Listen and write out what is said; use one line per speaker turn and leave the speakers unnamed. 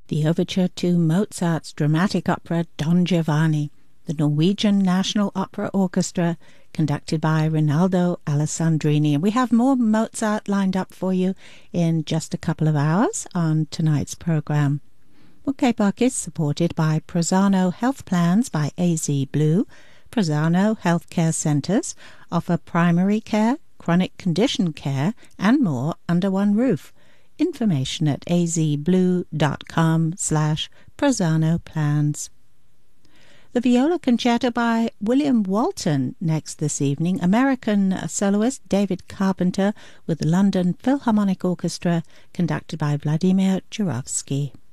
The overture to Mozart's dramatic opera Don Giovanni, the Norwegian National Opera Orchestra, conducted by Rinaldo Alessandrini. And we have more Mozart lined up for you in just a couple of hours on tonight's program. Bookay Buck is supported by Prosano Health Plans by AZ Blue. Prosano Healthcare Centres offer primary care, chronic condition care, and more under one roof. Information at azblue.com/Prosano Plans. The Viola Concerto by William Walton next this evening. American soloist David Carpenter with the London Philharmonic Orchestra, conducted by Vladimir Jurovsky.